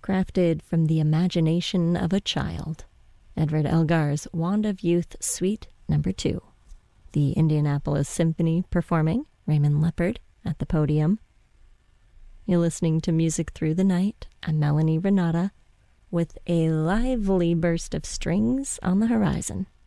crafted from the imagination of a child. Edward Elgar's Wand of Youth Suite No. 2. The Indianapolis Symphony performing Raymond Leppard at the podium. You're listening to Music Through the Night. I'm Melanie Renata with a lively burst of strings on the horizon.